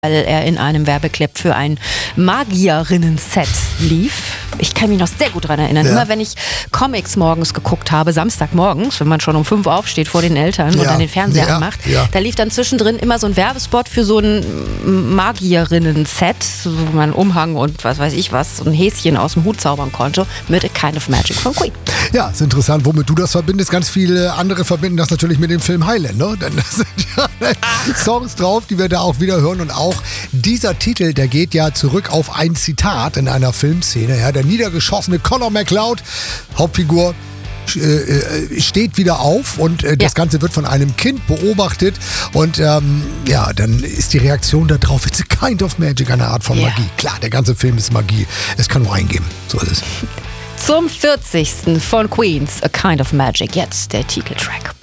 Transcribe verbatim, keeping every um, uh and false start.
weil er in einem Werbeclip für ein Magierinnen-Set lief. Ich kann mich noch sehr gut daran erinnern. Ja. Immer wenn ich Comics morgens geguckt habe, Samstagmorgens, wenn man schon um fünf aufsteht vor den Eltern ja. und dann den Fernseher ja. anmacht, ja. da lief dann zwischendrin immer so ein Werbespot für so ein Magierinnen-Set, wo man Umhang und was weiß ich was, so ein Häschen aus dem Hut zaubern konnte, mit A Kind of Magic von Queen. Ja, ist interessant, womit du das verbindest. Ganz viele andere verbinden das natürlich mit dem Film Highlander. Denn da sind ja Songs drauf, die wir da auch wieder hören. Und auch dieser Titel, der geht ja zurück auf ein Zitat in einer Filmszene. Ja, der niedergeschossene Connor MacLeod, Hauptfigur, steht wieder auf und äh, das ja. Ganze wird von einem Kind beobachtet und ähm, ja, dann ist die Reaktion darauf, it's a kind of magic, eine Art von yeah. Magie. Klar, der ganze Film ist Magie. Es kann nur eingeben. So ist es. Zum vierzigsten von Queens, A Kind of Magic, jetzt der Titeltrack.